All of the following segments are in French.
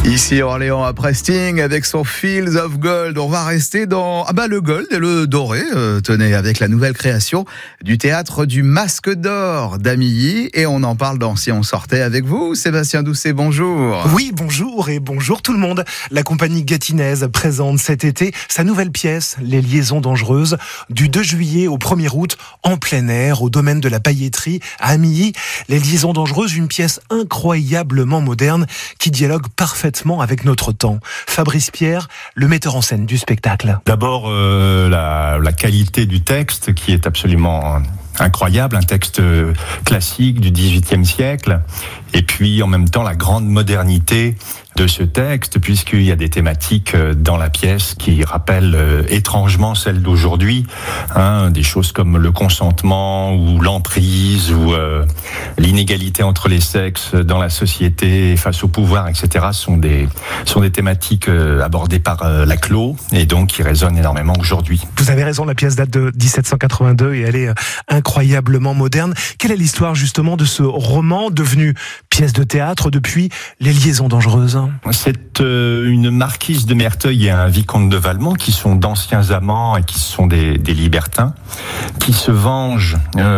Ici Orléans à Presting avec son Fields of Gold. On va rester dans le gold et le doré. Tenez, avec la nouvelle création du théâtre du Masque d'Or d'Amilly. Et on en parle dans Si on sortait avec vous. Sébastien Doucet, bonjour. Oui, bonjour et bonjour tout le monde. La compagnie gatinaise présente cet été sa nouvelle pièce, Les Liaisons Dangereuses, du 2 juillet au 1er août, en plein air, au domaine de la pailletterie à Amilly. Les Liaisons Dangereuses, une pièce incroyablement moderne qui dialogue parfaitement avec notre temps. Fabrice Pierre, le metteur en scène du spectacle. D'abord, la qualité du texte qui est absolument incroyable, un texte classique du XVIIIe siècle, et puis en même temps la grande modernité de ce texte, puisqu'il y a des thématiques dans la pièce qui rappellent étrangement celles d'aujourd'hui, des choses comme le consentement ou l'emprise ou l'inégalité entre les sexes dans la société face au pouvoir, etc. sont des thématiques abordées par Laclos et donc qui résonnent énormément aujourd'hui. Vous avez raison, la pièce date de 1782 et elle est incroyablement moderne. Quelle est l'histoire justement de ce roman devenu pièce de théâtre depuis Les Liaisons Dangereuses ? C'est une marquise de Merteuil et un vicomte de Valmont qui sont d'anciens amants et qui sont des libertins, qui se vengent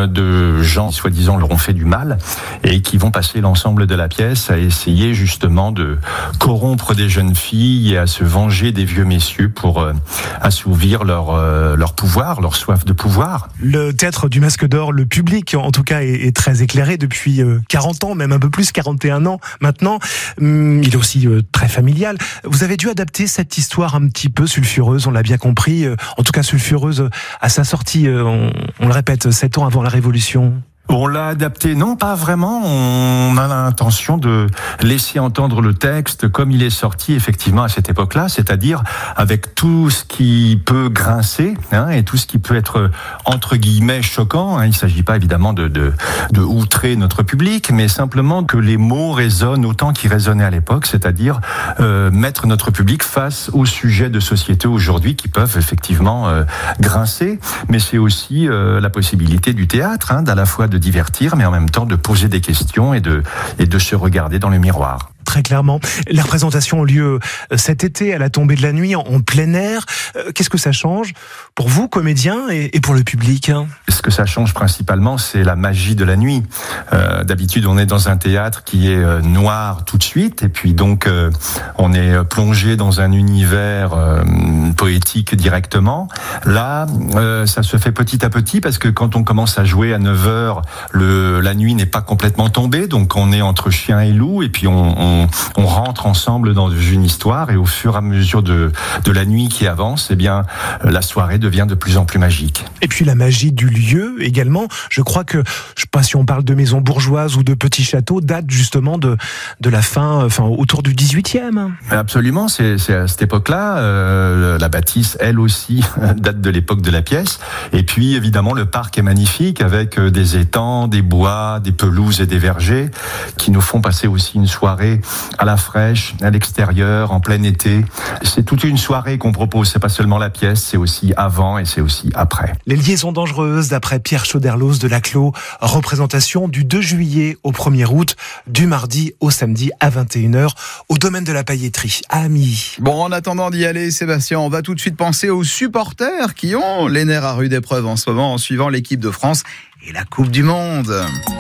de gens qui soi-disant leur ont fait du mal et qui vont passer l'ensemble de la pièce à essayer justement de corrompre des jeunes filles et à se venger des vieux messieurs pour assouvir leur pouvoir, leur soif de pouvoir. Le théâtre du Masque d'Or, le public en tout cas est très éclairé depuis 40 ans, même un peu plus, 41 ans maintenant. Il est aussi très familial. Vous avez dû adapter cette histoire un petit peu sulfureuse, on l'a bien compris, en tout cas sulfureuse à sa sortie, on le répète, 7 ans avant la Révolution. On l'a adapté, non, pas vraiment. On a l'intention de laisser entendre le texte comme il est sorti effectivement à cette époque-là, c'est-à-dire avec tout ce qui peut grincer et tout ce qui peut être entre guillemets choquant. Il ne s'agit pas évidemment de outrer notre public, mais simplement que les mots résonnent autant qu'ils résonnaient à l'époque, c'est-à-dire mettre notre public face aux sujets de société aujourd'hui qui peuvent effectivement grincer. Mais c'est aussi la possibilité du théâtre, d'à la fois de divertir, mais en même temps de poser des questions et de se regarder dans le miroir. Très clairement. Les représentations ont lieu cet été, à la tombée de la nuit, en plein air. Qu'est-ce que ça change pour vous, comédiens, et pour le public ? Ce que ça change principalement, c'est la magie de la nuit. D'habitude, on est dans un théâtre qui est noir tout de suite, et puis donc on est plongé dans un univers poétique directement. Là, ça se fait petit à petit, parce que quand on commence à jouer à 9h, la nuit n'est pas complètement tombée, donc on est entre chien et loup, et puis on rentre ensemble dans une histoire, et au fur et à mesure de la nuit qui avance, la soirée devient de plus en plus magique. Et puis la magie du lieu également. Je crois que, je sais pas si on parle de maisons bourgeoises ou de petits châteaux, date justement de la fin autour du 18e. Absolument, c'est à cette époque-là. La bâtisse, elle aussi, date de l'époque de la pièce. Et puis évidemment, le parc est magnifique avec des étangs, des bois, des pelouses et des vergers qui nous font passer aussi une soirée à la fraîche, à l'extérieur, en plein été. C'est toute une soirée qu'on propose, c'est pas seulement la pièce, c'est aussi avant et c'est aussi après. Les Liaisons Dangereuses, d'après Pierre Chauderlos de Laclos, représentation du 2 juillet au 1er août, du mardi au samedi à 21h, au domaine de la pailletterie, à Amilly. Bon, en attendant d'y aller, Sébastien, on va tout de suite penser aux supporters qui ont les nerfs à rude épreuve en ce moment en suivant l'équipe de France et la Coupe du Monde.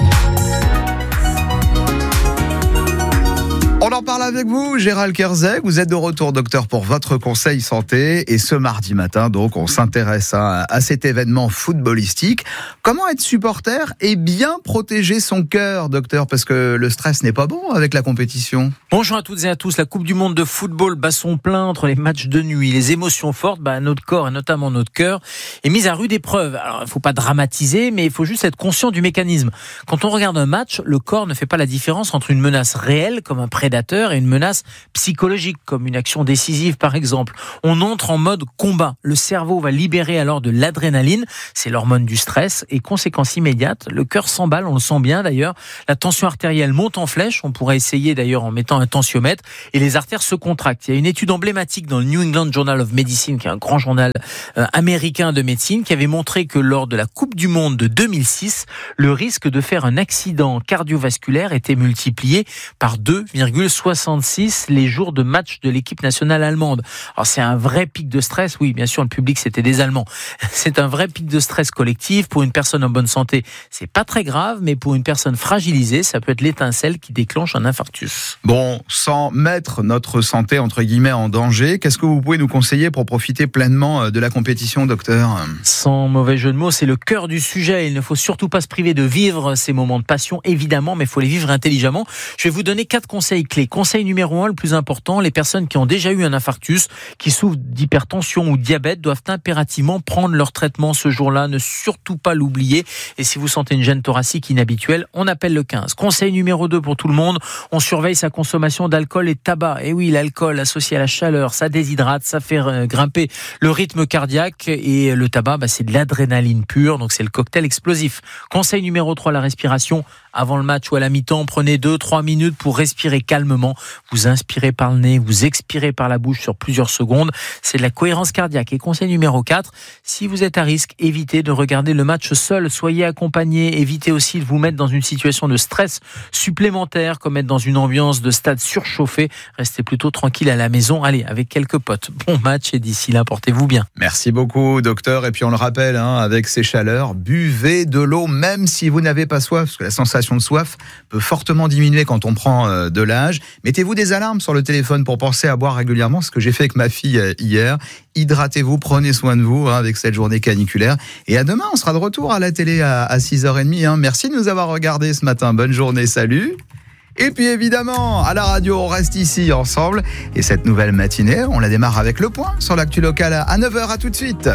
On en parle avec vous, Gérald Kerzeg. Vous êtes de retour, docteur, pour votre conseil santé. Et ce mardi matin, donc, on s'intéresse à cet événement footballistique. Comment être supporter et bien protéger son cœur, docteur, parce que le stress n'est pas bon avec la compétition. Bonjour à toutes et à tous. La Coupe du Monde de football bat son plein entre les matchs de nuit, les émotions fortes. Notre corps et notamment notre cœur est mis à rude épreuve. Alors, il ne faut pas dramatiser, mais il faut juste être conscient du mécanisme. Quand on regarde un match, le corps ne fait pas la différence entre une menace réelle, comme un prédateur, et une menace psychologique, comme une action décisive par exemple. On entre en mode combat. Le cerveau va libérer alors de l'adrénaline, c'est l'hormone du stress, et conséquence immédiate, le cœur s'emballe, on le sent bien d'ailleurs, la tension artérielle monte en flèche, on pourrait essayer d'ailleurs en mettant un tensiomètre, et les artères se contractent. Il y a une étude emblématique dans le New England Journal of Medicine, qui est un grand journal américain de médecine, qui avait montré que lors de la Coupe du Monde de 2006, le risque de faire un accident cardiovasculaire était multiplié par 2,5. 1,66 les jours de match de l'équipe nationale allemande. Alors c'est un vrai pic de stress. Oui, bien sûr, le public c'était des Allemands. C'est un vrai pic de stress collectif. Pour une personne en bonne santé, c'est pas très grave, mais pour une personne fragilisée, ça peut être l'étincelle qui déclenche un infarctus. Bon, sans mettre notre santé entre guillemets en danger, qu'est-ce que vous pouvez nous conseiller pour profiter pleinement de la compétition, docteur ? Sans mauvais jeu de mots, c'est le cœur du sujet. Il ne faut surtout pas se priver de vivre ces moments de passion, évidemment, mais il faut les vivre intelligemment. Je vais vous donner 4 conseils clés. Conseil numéro 1, le plus important, les personnes qui ont déjà eu un infarctus, qui souffrent d'hypertension ou de diabète, doivent impérativement prendre leur traitement ce jour-là. Ne surtout pas l'oublier. Et si vous sentez une gêne thoracique inhabituelle, on appelle le 15. Conseil numéro 2 pour tout le monde, on surveille sa consommation d'alcool et de tabac. Et oui, l'alcool associé à la chaleur, ça déshydrate, ça fait grimper le rythme cardiaque. Et le tabac, c'est de l'adrénaline pure, donc c'est le cocktail explosif. Conseil numéro 3, la respiration. Avant le match ou à la mi-temps, prenez 2-3 minutes pour respirer calmement. Vous inspirez par le nez, vous expirez par la bouche sur plusieurs secondes. C'est de la cohérence cardiaque. Et conseil numéro 4, si vous êtes à risque, évitez de regarder le match seul. Soyez accompagné. Évitez aussi de vous mettre dans une situation de stress supplémentaire, comme être dans une ambiance de stade surchauffé. Restez plutôt tranquille à la maison. Allez, avec quelques potes. Bon match et d'ici là, portez-vous bien. Merci beaucoup, docteur. Et puis on le rappelle, avec ces chaleurs, buvez de l'eau, même si vous n'avez pas soif, parce que la sensation de soif peut fortement diminuer quand on prend de l'âge. Mettez-vous des alarmes sur le téléphone pour penser à boire régulièrement, ce que j'ai fait avec ma fille hier. Hydratez-vous, prenez soin de vous avec cette journée caniculaire. Et à demain, on sera de retour à la télé à 6h30. Merci de nous avoir regardés ce matin. Bonne journée, salut. Et puis évidemment, à la radio, on reste ici ensemble. Et cette nouvelle matinée, on la démarre avec le point sur l'actu locale à 9h. À tout de suite.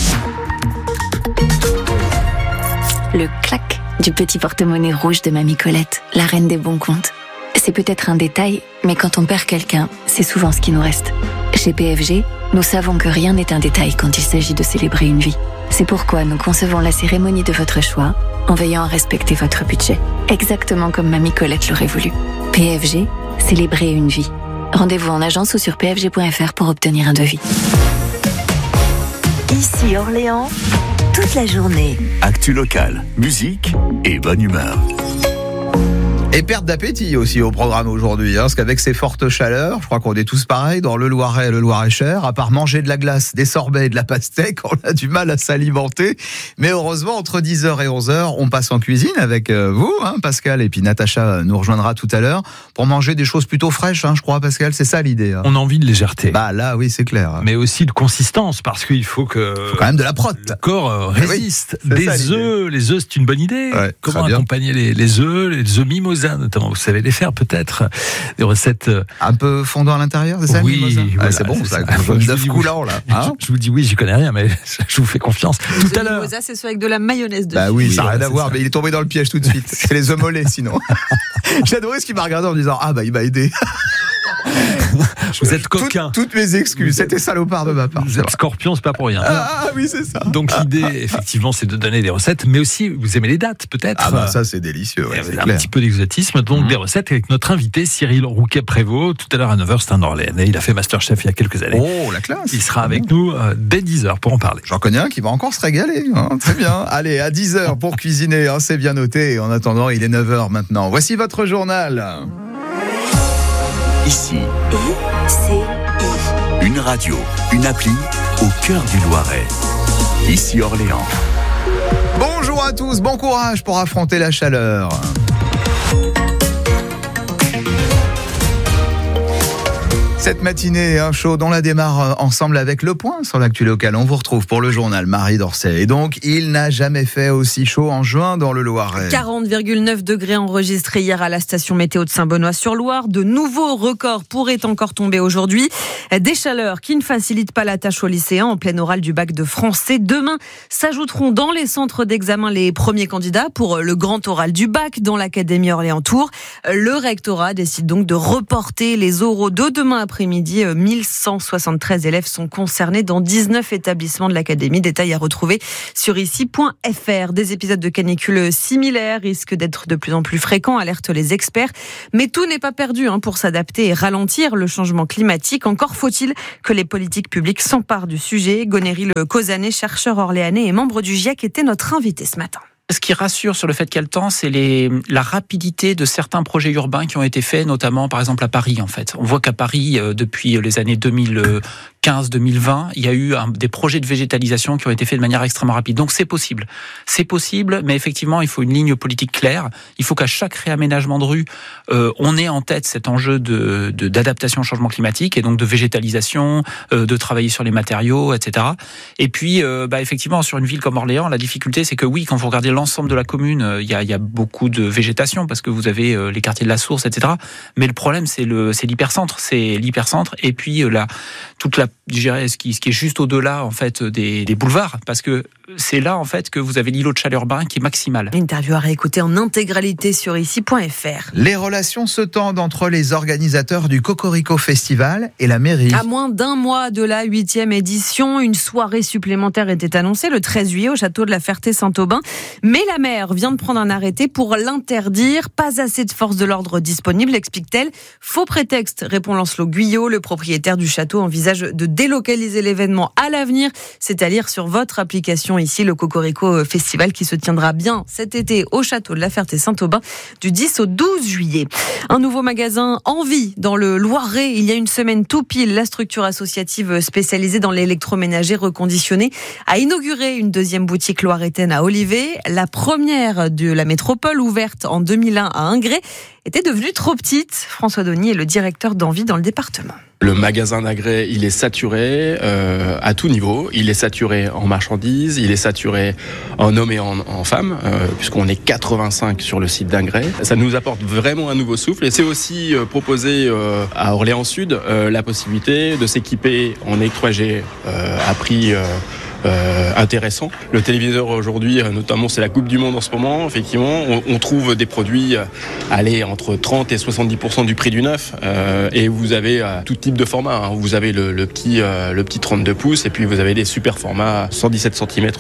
Le clac du petit porte-monnaie rouge de Mamie Colette, la reine des bons comptes. C'est peut-être un détail, mais quand on perd quelqu'un, c'est souvent ce qui nous reste. Chez PFG, nous savons que rien n'est un détail quand il s'agit de célébrer une vie. C'est pourquoi nous concevons la cérémonie de votre choix en veillant à respecter votre budget, exactement comme Mamie Colette l'aurait voulu. PFG, célébrer une vie. Rendez-vous en agence ou sur pfg.fr pour obtenir un devis. Ici Orléans, toute la journée. Actu locale, musique et bonne humeur. Et perte d'appétit aussi au programme aujourd'hui, parce qu'avec ces fortes chaleurs, je crois qu'on est tous pareils dans le Loiret et le Loir-et-Cher, à part manger de la glace, des sorbets et de la pastèque, on a du mal à s'alimenter. Mais heureusement, entre 10h et 11h, on passe en cuisine avec vous, Pascal, et puis Natacha nous rejoindra tout à l'heure pour manger des choses plutôt fraîches, je crois, Pascal, c'est ça l'idée. On a envie de légèreté. Là, oui, c'est clair. Mais aussi de consistance, parce qu'il faut que... faut quand même de la prot. Le corps résiste. Oui, des œufs, les œufs, c'est une bonne idée. Ouais, comment accompagner les œufs mimosa notamment, vous savez les faire peut-être, des recettes un peu fondant à l'intérieur, c'est ça? Oui, voilà, c'est bon, c'est ça. ça. 9 coulants là. Je vous dis oui, j'y connais rien, mais je vous fais confiance. Tout à l'heure. Mimosa, c'est soit avec de la mayonnaise dessus. Bah oui, ça n'a rien à c'est voir, ça. mais il est tombé dans le piège tout de suite. C'est les œufs mollets sinon. J'ai adoré ce qu'il m'a regardé en me disant il m'a aidé. Vous êtes coquin. Toutes mes excuses, c'était salopard de ma part. Vous êtes scorpion, c'est pas pour rien. Oui, c'est ça. Donc l'idée, effectivement, c'est de donner des recettes, mais aussi, vous aimez les dates, peut-être. Ça c'est délicieux, Il y c'est avait un clair. petit peu d'exotisme, donc des recettes avec notre invité Cyril Rouquet-Prévost. Tout à l'heure à 9h, c'est un Orléanais. Il a fait Masterchef il y a quelques années. Oh, la classe. Il sera avec nous dès 10h pour en parler. J'en connais un qui va encore se régaler. Très bien. Allez, à 10h pour cuisiner, c'est bien noté. En attendant, il est 9h maintenant. Voici votre journal. Ici, I-C-I. une radio, une appli au cœur du Loiret. Ici Orléans. Bonjour à tous, bon courage pour affronter la chaleur. Cette matinée, chaude, on la démarre ensemble avec le point sur l'actu locale. On vous retrouve pour le journal Marie Dorcet. Et donc, il n'a jamais fait aussi chaud en juin dans le Loiret. 40,9 degrés enregistrés hier à la station météo de Saint-Benoît-sur-Loire. De nouveaux records pourraient encore tomber aujourd'hui. Des chaleurs qui ne facilitent pas la tâche aux lycéens en plein oral du bac de français. Demain s'ajouteront dans les centres d'examen les premiers candidats pour le grand oral du bac dans l'Académie Orléans-Tours. Le rectorat décide donc de reporter les oraux de demain après-midi. 1173 élèves sont concernés dans 19 établissements de l'Académie. Détail à retrouver sur ici.fr. Des épisodes de canicule similaires risquent d'être de plus en plus fréquents, alertent les experts. Mais tout n'est pas perdu pour s'adapter et ralentir le changement climatique. Encore faut-il que les politiques publiques s'emparent du sujet. Gonéry Le Causanet, chercheur orléanais et membre du GIEC, était notre invité ce matin. Ce qui rassure sur le fait qu'il y a le temps, c'est la rapidité de certains projets urbains qui ont été faits, notamment par exemple à Paris en fait. On voit qu'à Paris, depuis les années 2015-2020, il y a eu des projets de végétalisation qui ont été faits de manière extrêmement rapide. Donc c'est possible. C'est possible, mais effectivement, il faut une ligne politique claire. Il faut qu'à chaque réaménagement de rue, on ait en tête cet enjeu d'adaptation au changement climatique et donc de végétalisation, de travailler sur les matériaux, etc. Et puis, effectivement, sur une ville comme Orléans, la difficulté, c'est que oui, quand vous regardez l'ensemble de la commune, il y a beaucoup de végétation parce que vous avez les quartiers de la Source, etc. Mais le problème, c'est l'hypercentre. Et puis je dirais, ce qui est juste au-delà en fait des boulevards, parce que c'est là en fait que vous avez l'îlot de chaleur urbain qui est maximal. Interview à réécouter en intégralité sur ici.fr. Les relations se tendent entre les organisateurs du Cocorico Festival et la mairie. À moins d'un mois de la 8e édition, une soirée supplémentaire était annoncée le 13 juillet au château de la Ferté-Saint-Aubin. Mais la maire vient de prendre un arrêté pour l'interdire. Pas assez de forces de l'ordre disponibles, explique-t-elle. Faux prétexte, répond Lancelot Guyot. Le propriétaire du château envisage de délocaliser l'événement à l'avenir. C'est à lire sur votre application ici, le Cocorico Festival qui se tiendra bien cet été au château de la Ferté-Saint-Aubin du 10 au 12 juillet. Un nouveau magasin Envie dans le Loiret. Il y a une semaine tout pile, la structure associative spécialisée dans l'électroménager reconditionné a inauguré une deuxième boutique loiretaine à Olivet. La première de la métropole, ouverte en 2001 à Ingré, était devenue trop petite. François Donny est le directeur d'Envie dans le département. Le magasin d'Ingré, il est saturé à tout niveau. Il est saturé en marchandises, il est saturé en hommes et en femmes, puisqu'on est 85 sur le site d'Ingré. Ça nous apporte vraiment un nouveau souffle. Et c'est aussi proposé à Orléans Sud la possibilité de s'équiper en électroménager à prix intéressant. Le téléviseur aujourd'hui, notamment, c'est la Coupe du Monde en ce moment. Effectivement, on trouve des produits entre 30 et 70% du prix du neuf. Et vous avez tout type de format. Vous avez le petit 32 pouces et puis vous avez des super formats 117 cm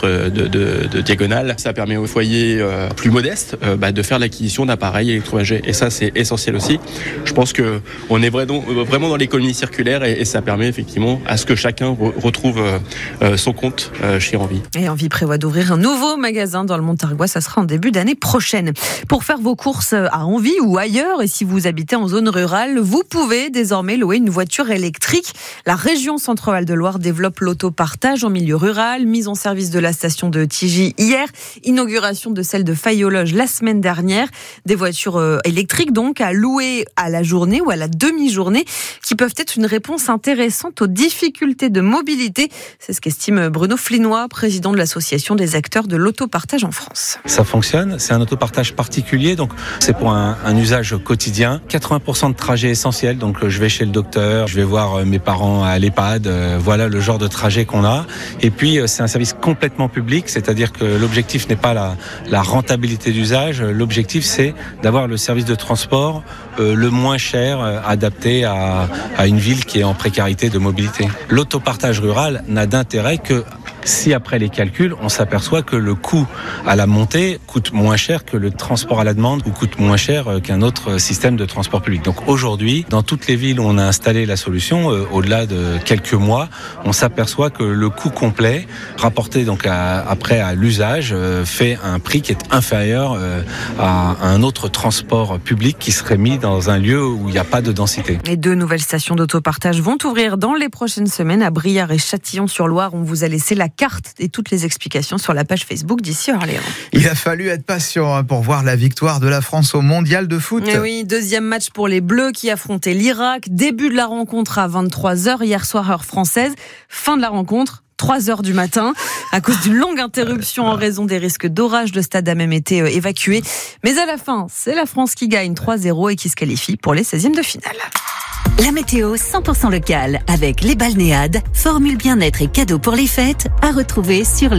de diagonale. Ça permet aux foyers plus modestes de faire l'acquisition d'appareils électroménagers. Et ça, c'est essentiel aussi. Je pense que on est vraiment dans l'économie circulaire et ça permet effectivement à ce que chacun retrouve son compte chez Envie. Et Envie prévoit d'ouvrir un nouveau magasin dans le Montargois, ça sera en début d'année prochaine. Pour faire vos courses à Envie ou ailleurs, et si vous habitez en zone rurale, vous pouvez désormais louer une voiture électrique. La région Centre-Val de Loire développe l'autopartage en milieu rural, mise en service de la station de Tigy hier, inauguration de celle de Fayologe la semaine dernière. Des voitures électriques donc à louer à la journée ou à la demi-journée qui peuvent être une réponse intéressante aux difficultés de mobilité. C'est ce qu'estime Bruno Flinois, président de l'association des acteurs de l'autopartage en France. Ça fonctionne, c'est un autopartage particulier, donc c'est pour un usage quotidien. 80% de trajets essentiels, donc je vais chez le docteur, je vais voir mes parents à l'EHPAD, voilà le genre de trajet qu'on a. Et puis c'est un service complètement public, c'est-à-dire que l'objectif n'est pas la rentabilité d'usage, l'objectif c'est d'avoir le service de transport le moins cher, adapté à une ville qui est en précarité de mobilité. L'autopartage rural n'a d'intérêt que si après les calculs, on s'aperçoit que le coût à la montée coûte moins cher que le transport à la demande ou coûte moins cher qu'un autre système de transport public. Donc aujourd'hui, dans toutes les villes où on a installé la solution, au-delà de quelques mois, on s'aperçoit que le coût complet, rapporté donc après à l'usage, fait un prix qui est inférieur à un autre transport public qui serait mis dans un lieu où il n'y a pas de densité. Les 2 nouvelles stations d'autopartage vont ouvrir dans les prochaines semaines à Briare et Châtillon-sur-Loire. On vous a laissé la carte et toutes les explications sur la page Facebook d'Ici Orléans. Il a fallu être patient pour voir la victoire de la France au mondial de foot. Et oui, deuxième match pour les Bleus qui affrontaient l'Irak. Début de la rencontre à 23h hier soir heure française. Fin de la rencontre 3h du matin. À cause d'une longue interruption en raison des risques d'orage, le stade a même été évacué. Mais à la fin, c'est la France qui gagne 3-0 et qui se qualifie pour les 16e de finale. La météo 100% locale avec les balnéades, formule bien-être et cadeaux pour les fêtes à retrouver sur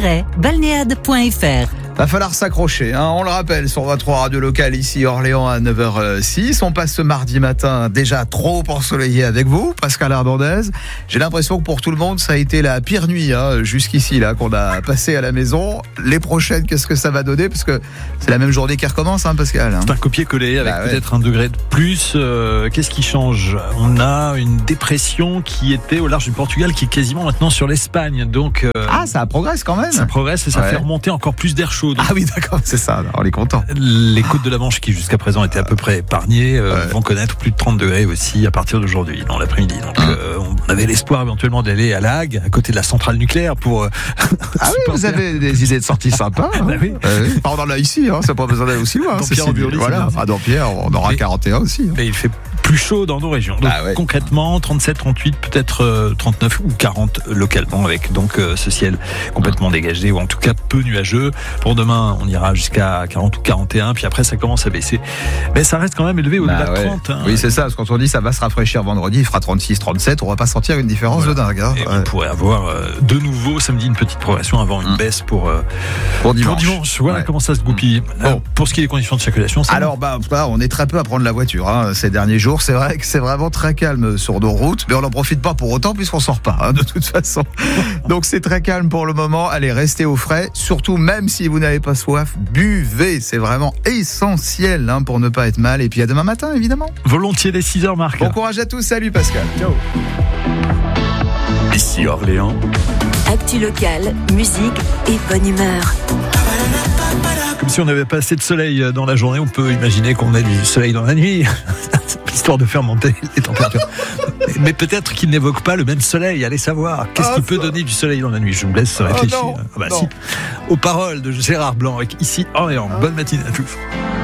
les-balnéades.fr. Va falloir s'accrocher, on le rappelle sur votre radio locale ici Orléans à 9h06. On passe ce mardi matin déjà trop ensoleillé avec vous, Pascal Ardonez. J'ai l'impression que pour tout le monde ça a été la pire nuit jusqu'ici là qu'on a passé à la maison. Les prochaines, qu'est-ce que ça va donner? Parce que c'est la même journée qui recommence, Pascal. C'est un copier-coller avec peut-être un degré de plus. Qu'est-ce qui change? On a une dépression qui était au large du Portugal qui est quasiment maintenant sur l'Espagne. Donc ça progresse quand même. Ça progresse et ça fait remonter encore plus d'air chaud chaud. Ah oui, d'accord, c'est ça, on est content. Les côtes de la Manche, qui jusqu'à présent étaient à peu près épargnées, vont connaître plus de 30 degrés aussi à partir d'aujourd'hui, dans l'après-midi. Donc on avait l'espoir éventuellement d'aller à La Hague, à côté de la centrale nucléaire, pour... Ah oui, vous avez des idées de sortie sympas. Bah oui. On en a ici, c'est pas besoin d'aller aussi loin. Voilà, à Dampierre, on aura 41 aussi. Mais il fait plus chaud dans nos régions. Donc, concrètement, 37, 38, peut-être 39 ou 40 localement, avec donc ce ciel complètement dégagé, ou en tout cas peu nuageux. Pour demain, on ira jusqu'à 40 ou 41, puis après ça commence à baisser. Mais ça reste quand même élevé au-delà de 30. Oui, c'est ça, parce que quand on dit ça va se rafraîchir vendredi, il fera 36, 37, on va pas sentir une différence de dingue. Et on pourrait avoir de nouveau samedi une petite progression avant une baisse pour dimanche. Voilà comment ça se goupille. Pour ce qui est des conditions de circulation, alors on est très peu à prendre la voiture ces derniers jours. C'est vrai que c'est vraiment très calme sur nos routes, mais on n'en profite pas pour autant puisqu'on sort pas de toute façon. Donc c'est très calme pour le moment. Allez, restez au frais. Surtout, même si vous n'avez pas soif, buvez. C'est vraiment essentiel pour ne pas être mal. Et puis à demain matin, évidemment. Volontiers dès 6h, Marc. Bon courage à tous. Salut Pascal. Ciao. Ici Orléans. Actu locale, musique et bonne humeur. Comme si on n'avait pas assez de soleil dans la journée, on peut imaginer qu'on a du soleil dans la nuit, histoire de faire monter les températures. Mais peut-être qu'il n'évoque pas le même soleil, allez savoir. Qu'est-ce qui peut donner du soleil dans la nuit? Je vous laisse réfléchir. Non. Si. Aux paroles de Gérard Blanc, avec Ici Orléans. Bonne matinée à tous.